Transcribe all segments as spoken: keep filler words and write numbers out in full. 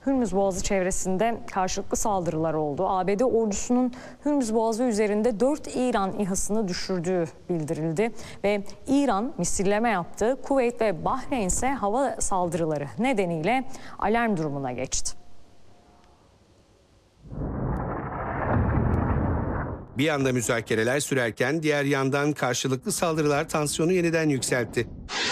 Hürmüz Boğazı çevresinde karşılıklı saldırılar oldu. A B D ordusunun Hürmüz Boğazı üzerinde dört İran İHA'sını düşürdüğü bildirildi. Ve İran misilleme yaptı. Kuveyt ve Bahreyn ise hava saldırıları nedeniyle alarm durumuna geçti. Bir yanda müzakereler sürerken diğer yandan karşılıklı saldırılar tansiyonu yeniden yükseltti.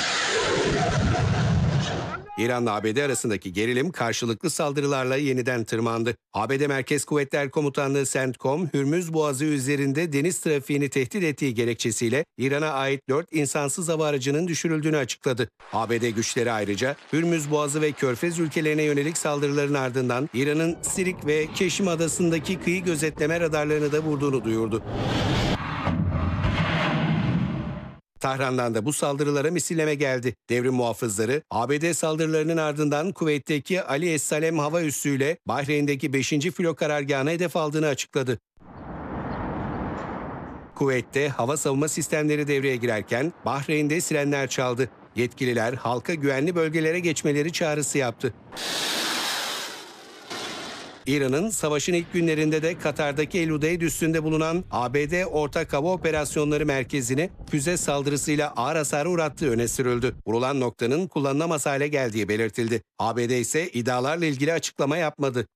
İran'la A B D arasındaki gerilim karşılıklı saldırılarla yeniden tırmandı. A B D Merkez Kuvvetler Komutanlığı CENTCOM, Hürmüz Boğazı üzerinde deniz trafiğini tehdit ettiği gerekçesiyle İran'a ait dört insansız hava aracının düşürüldüğünü açıkladı. A B D güçleri ayrıca Hürmüz Boğazı ve Körfez ülkelerine yönelik saldırıların ardından İran'ın Sirik ve Keşim Adası'ndaki kıyı gözetleme radarlarını da vurduğunu duyurdu. Tahran'dan da bu saldırılara misilleme geldi. Devrim muhafızları A B D saldırılarının ardından Kuveyt'teki Ali Es-Salem hava üssüyle Bahreyn'deki beşinci filo karargahına hedef aldığını açıkladı. Kuveyt'te hava savunma sistemleri devreye girerken Bahreyn'de sirenler çaldı. Yetkililer halka güvenli bölgelere geçmeleri çağrısı yaptı. İran'ın savaşın ilk günlerinde de Katar'daki El Udeyd üssünde bulunan A B D Ortak Hava Operasyonları Merkezi'ni füze saldırısıyla ağır hasara uğrattığı öne sürüldü. Vurulan noktanın kullanılamaz hale geldiği belirtildi. A B D ise iddialarla ilgili açıklama yapmadı.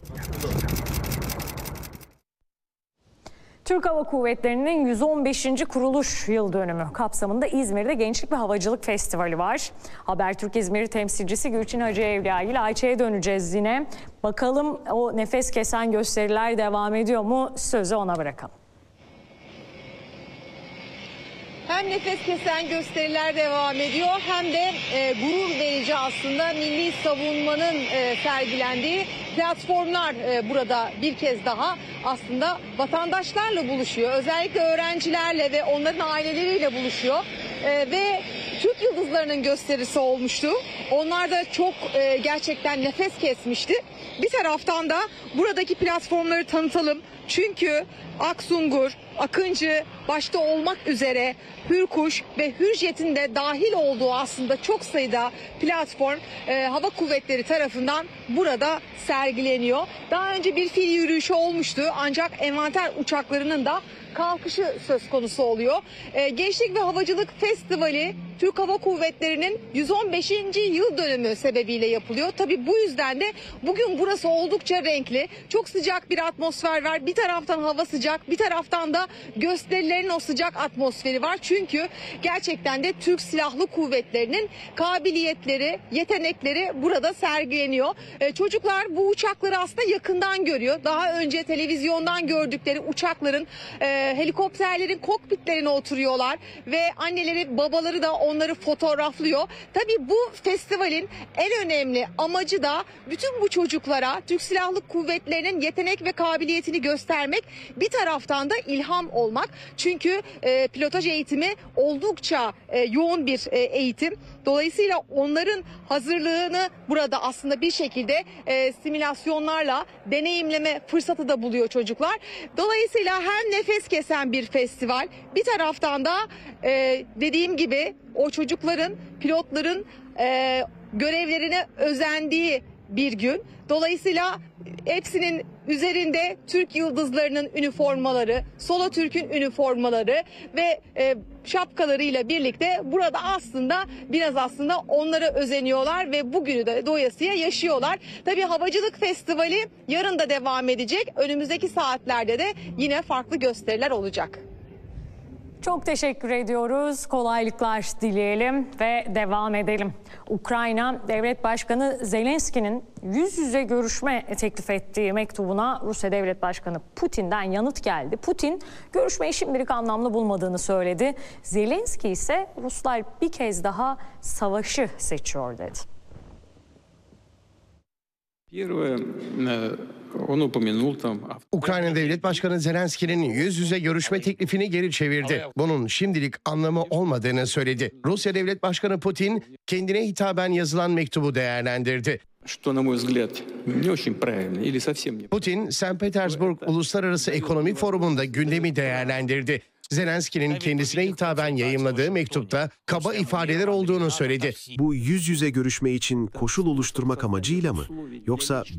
Türk Hava Kuvvetleri'nin yüz on beşinci kuruluş yıl dönümü kapsamında İzmir'de Gençlik ve Havacılık Festivali var. Habertürk İzmir temsilcisi Gülçin Hacı Evliya ile Ayça'ya döneceğiz yine. Bakalım o nefes kesen gösteriler devam ediyor mu? Sözü ona bırakalım. Hem nefes kesen gösteriler devam ediyor hem de e, gurur verici aslında milli savunmanın e, sergilendiği platformlar e, burada bir kez daha aslında vatandaşlarla buluşuyor. Özellikle öğrencilerle ve onların aileleriyle buluşuyor e, ve Türk yıldızlarının gösterisi olmuştu. Onlar da çok e, gerçekten nefes kesmişti. Bir taraftan da buradaki platformları tanıtalım. Çünkü Aksungur, Akıncı başta olmak üzere Hürkuş ve Hürjet'in de dahil olduğu aslında çok sayıda platform e, hava kuvvetleri tarafından burada sergileniyor. Daha önce bir fil yürüyüşü olmuştu ancak envanter uçaklarının da kalkışı söz konusu oluyor. E, Gençlik ve Havacılık Festivali Türk Hava Kuvvetleri'nin yüz on beşinci yıl dönümü sebebiyle yapılıyor. Tabii bu yüzden de bugün burası oldukça renkli. Çok sıcak bir atmosfer var. Bir taraftan hava sıcak, bir taraftan da gösterilerin o sıcak atmosferi var. Çünkü gerçekten de Türk Silahlı Kuvvetleri'nin kabiliyetleri, yetenekleri burada sergileniyor. Ee, çocuklar bu uçakları aslında yakından görüyor. Daha önce televizyondan gördükleri uçakların, e, helikopterlerin kokpitlerine oturuyorlar ve anneleri, babaları da onları fotoğraflıyor. Tabii bu festivalin en önemli amacı da bütün bu çocuklara Türk Silahlı Kuvvetleri'nin yetenek ve kabiliyetini göstermek, bir taraftan da ilham olmak. Çünkü e, pilotaj eğitimi oldukça e, yoğun bir e, eğitim. Dolayısıyla onların hazırlığını burada aslında bir şekilde e, simülasyonlarla deneyimleme fırsatı da buluyor çocuklar. Dolayısıyla hem nefes kesen bir festival, bir taraftan da e, dediğim gibi o çocukların, pilotların e, görevlerine özendiği bir gün. Dolayısıyla hepsinin üzerinde Türk yıldızlarının üniformaları, Solotürk'ün üniformaları ve e, şapkalarıyla birlikte burada aslında biraz aslında onlara özeniyorlar ve bugünü de doyasıya yaşıyorlar. Tabii Havacılık Festivali yarın da devam edecek. Önümüzdeki saatlerde de yine farklı gösteriler olacak. Çok teşekkür ediyoruz. Kolaylıklar dileyelim ve devam edelim. Ukrayna Devlet Başkanı Zelenski'nin yüz yüze görüşme teklif ettiği mektubuna Rusya Devlet Başkanı Putin'den yanıt geldi. Putin görüşmeyi şimdilik anlamlı bulmadığını söyledi. Zelenski ise Ruslar bir kez daha savaşı seçiyor dedi. Ukrayna Devlet Başkanı Zelenski'nin yüz yüze görüşme teklifini geri çevirdi. Bunun şimdilik anlamı olmadığını söyledi. Rusya Devlet Başkanı Putin kendine hitaben yazılan mektubu değerlendirdi. Putin, Sankt Petersburg Uluslararası Ekonomi Forumu'nda gündemi değerlendirdi. Zelenski'nin kendisine hitaben yayımladığı mektupta kaba ifadeler olduğunu söyledi. Bu yüz yüze görüşme için koşul oluşturmak amacıyla mı? Yoksa